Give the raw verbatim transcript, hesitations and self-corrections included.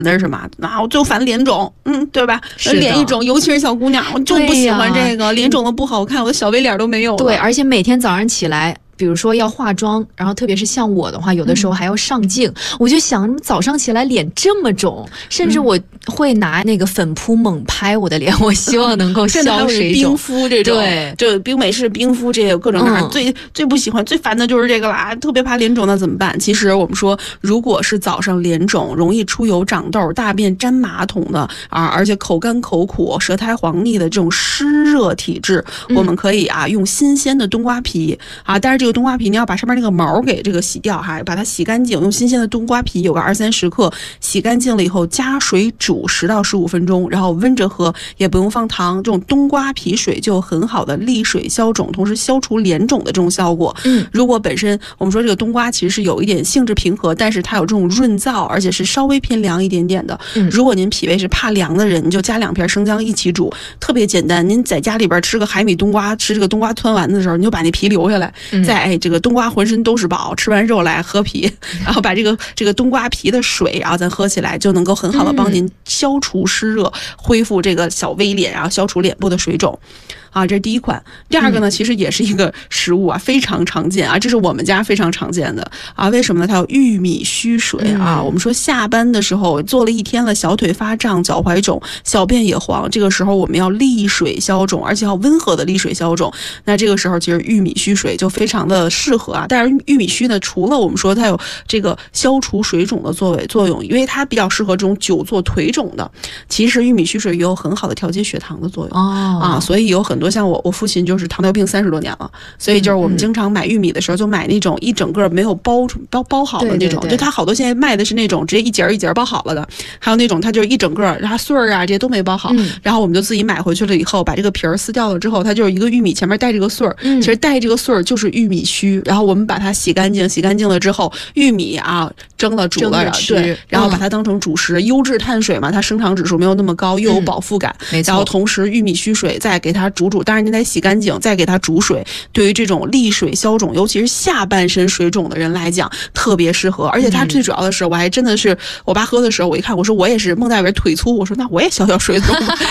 的是什么啊？我就烦脸肿，嗯，对吧？脸一肿，尤其是小姑娘，我就不喜欢这个，脸肿的不好看，我的小 V 脸都没有了。 对，而且每天早上起来，比如说要化妆，然后特别是像我的话，有的时候还要上镜，嗯、我就想早上起来脸这么肿，甚至我会拿那个粉扑猛拍我的脸，我希望能够消水肿。 冰敷这种，对，就冰美式冰敷这些有各种各样、嗯。最最不喜欢、最烦的就是这个啦，特别怕脸肿，那怎么办？其实我们说，如果是早上脸肿、容易出油长痘、大便沾马桶的啊，而且口干口苦、舌苔黄腻的这种湿热体质，嗯、我们可以啊用新鲜的冬瓜皮啊，但是这个冬瓜皮你要把上面那个毛给这个洗掉哈，把它洗干净，用新鲜的冬瓜皮有个二三十克，洗干净了以后加水煮十到十五分钟，然后温着喝，也不用放糖。这种冬瓜皮水就有很好的利水消肿，同时消除脸肿的这种效果。嗯，如果本身我们说这个冬瓜其实是有一点性质平和，但是它有这种润燥，而且是稍微偏凉一点点的。嗯，如果您脾胃是怕凉的人，你就加两片生姜一起煮，特别简单。您在家里边吃个海米冬瓜，吃这个冬瓜汆丸子的时候，你就把那皮留下来，嗯、再哎这个冬瓜浑身都是宝，吃完肉来喝皮，然后把这个这个冬瓜皮的水，然后咱喝起来，就能够很好的帮您消除湿热，恢复这个小 V 脸，然后消除脸部的水肿。啊，这是第一款。第二个呢，其实也是一个食物啊，非常常见啊，这是我们家非常常见的啊。为什么呢？它有玉米须水啊。嗯、我们说下班的时候做了一天了，小腿发胀、脚踝肿、小便也黄，这个时候我们要利水消肿，而且要温和的利水消肿。那这个时候其实玉米须水就非常的适合啊。但是玉米须呢，除了我们说它有这个消除水肿的作为作用，因为它比较适合这种久坐腿肿的，其实玉米须水也有很好的调节血糖的作用。哦啊，所以有很多像我我父亲就是糖尿病三十多年了，所以就是我们经常买玉米的时候就买那种一整个没有包包包好的那种，对对对，就它好多现在卖的是那种直接一节一节包好了的，还有那种它就是一整个它穗儿啊这些都没包好，嗯、然后我们就自己买回去了以后，把这个皮儿撕掉了之后，它就是一个玉米前面带这个穗儿，嗯、其实带这个穗儿就是玉米须，然后我们把它洗干净，洗干净了之后，玉米啊蒸了煮了，对，然后把它当成主食，嗯、优质碳水嘛，它升糖指数没有那么高，又有饱腹感，嗯、然后同时玉米须水再给它煮煮，当然您得洗干净，再给它煮水，对于这种利水消肿，尤其是下半身水肿的人来讲特别适合。而且它最主要的是，我还真的是我爸喝的时候，我一看，我说我也是孟大伟腿粗，我说那我也消消水肿